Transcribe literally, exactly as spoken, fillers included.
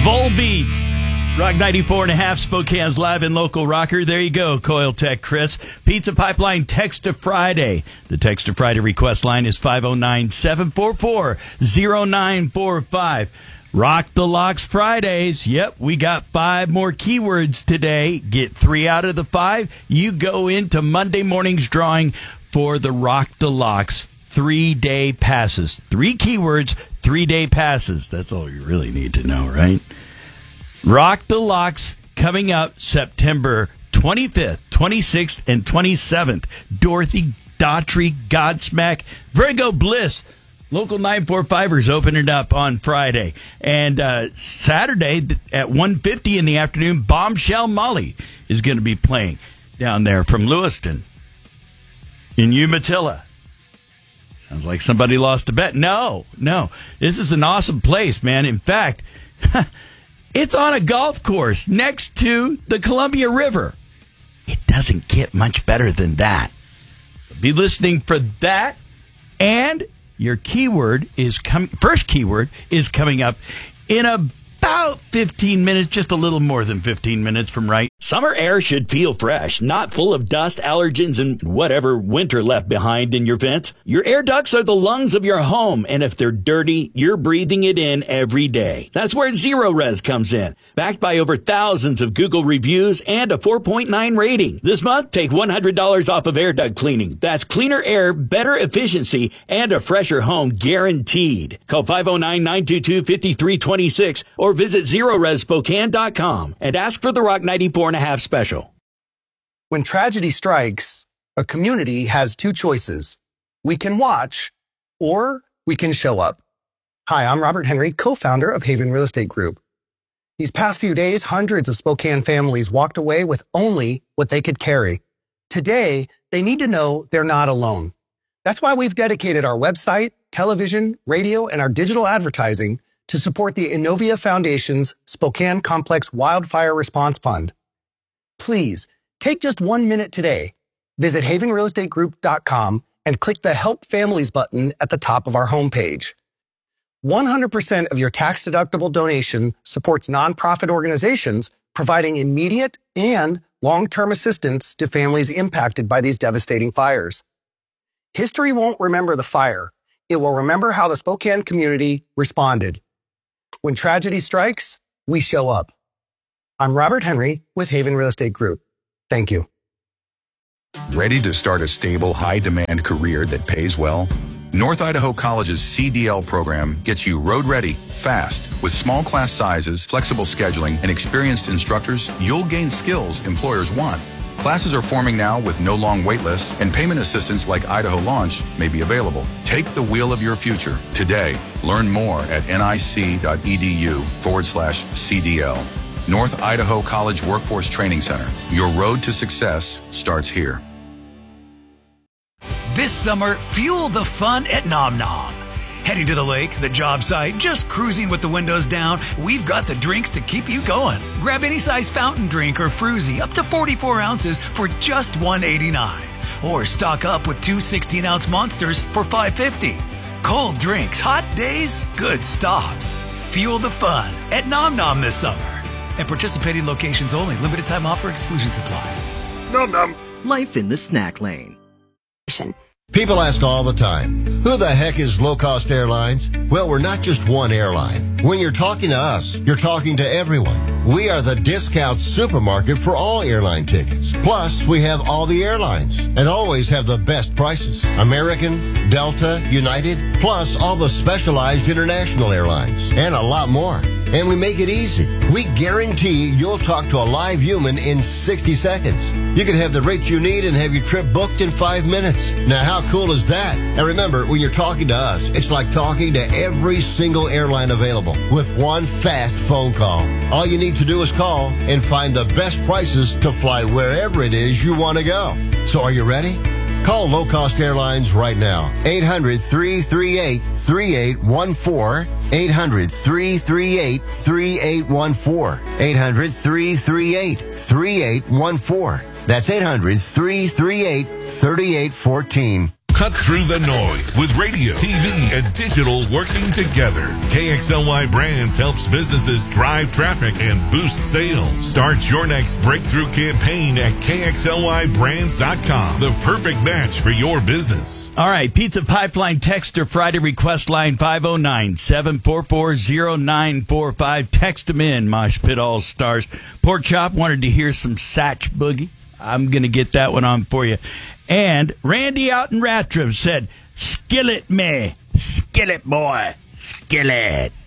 Volbeat. Rock ninety-four and a half, Spokane's live and local rocker. There you go, Coil Tech Chris. Pizza Pipeline Text to Friday. The Text to Friday request line is five oh nine, seven four four, oh nine four five. Rock the Locks Fridays. Yep, we got five more keywords today. Get three out of the five. You go into Monday morning's drawing for the Rock the Locks three-day passes. Three keywords, three-day passes. That's all you really need to know, right? Rock the Locks coming up September twenty-fifth, twenty-sixth, and twenty-seventh. Dorothy, Daughtry, Godsmack, Virgo Bliss. Local nine forty-fivers opening up on Friday. And uh, Saturday at one fifty in the afternoon, Bombshell Molly is going to be playing down there from Lewiston in Umatilla. Sounds like somebody lost a bet. No, no. This is an awesome place, man. In fact, it's on a golf course next to the Columbia River. It doesn't get much better than that. So be listening for that. And your keyword is coming. First keyword is coming up in about fifteen minutes, just a little more than fifteen minutes from right. Summer air should feel fresh, not full of dust, allergens, and whatever winter left behind in your vents. Your air ducts are the lungs of your home, and if they're dirty, you're breathing it in every day. That's where Zero Res comes in. Backed by over thousands of Google reviews and a four point nine rating. This month, take one hundred dollars off of air duct cleaning. That's cleaner air, better efficiency, and a fresher home guaranteed. Call five oh nine, nine two two, five three two six or visit zero res spokane dot com and ask for the Rock ninety-four and a half special. When tragedy strikes, a community has two choices. We can watch, or we can show up. Hi, I'm Robert Henry, co-founder of Haven Real Estate Group. These past few days, hundreds of Spokane families walked away with only what they could carry. Today, they need to know they're not alone. That's why we've dedicated our website, television, radio, and our digital advertising to support the Innovia Foundation's Spokane Complex Wildfire Response Fund. Please, take just one minute today. Visit haven real estate group dot com and click the Help Families button at the top of our homepage. one hundred percent of your tax-deductible donation supports nonprofit organizations providing immediate and long-term assistance to families impacted by these devastating fires. History won't remember the fire. It will remember how the Spokane community responded. When tragedy strikes, we show up. I'm Robert Henry with Haven Real Estate Group. Thank you. Ready to start a stable, high-demand career that pays well? North Idaho College's C D L program gets you road-ready, fast. With small class sizes, flexible scheduling, and experienced instructors, you'll gain skills employers want. Classes are forming now with no long wait lists, and payment assistance like Idaho Launch may be available. Take the wheel of your future today. Learn more at nic.edu forward slash CDL. North Idaho College Workforce Training Center. Your road to success starts here. This summer, fuel the fun at Nom Nom. Heading to the lake, the job site, just cruising with the windows down, we've got the drinks to keep you going. Grab any size fountain drink or fruzy up to forty-four ounces for just one eighty-nine. Or stock up with two sixteen-ounce monsters for five fifty. Cold drinks, hot days, good stops. Fuel the fun at Nom Nom this summer. And participating locations only. Limited time offer. Exclusions apply. Nom Nom. Life in the snack lane. People ask all the time, who the heck is Low Cost Airlines? Well, we're not just one airline. When you're talking to us, you're talking to everyone. We are the discount supermarket for all airline tickets. Plus, we have all the airlines and always have the best prices. American, Delta, United, plus all the specialized international airlines and a lot more. And we make it easy. We guarantee you'll talk to a live human in sixty seconds. You can have the rate you need and have your trip booked in five minutes. Now, how cool is that? And remember, when you're talking to us, it's like talking to every single airline available with one fast phone call. All you need to do is call and find the best prices to fly wherever it is you want to go. So are you ready? Call Low Cost Airlines right now. eight hundred, three three eight, three eight one four. eight hundred, three three eight, three eight one four. eight hundred, three three eight, three eight one four. That's eight hundred, three three eight, three eight one four. Cut through the noise with radio, T V, and digital working together. K X L Y Brands helps businesses drive traffic and boost sales. Start your next breakthrough campaign at K X L Y brands dot com. The perfect match for your business. All right, Pizza Pipeline Texter Friday request line five oh nine, seven four four, oh nine four five. Text them in, Mosh Pit All Stars. Pork Chop wanted to hear some Satch Boogie. I'm going to get that one on for you. And Randy out in Rattrip said, skillet me, skillet boy, skillet.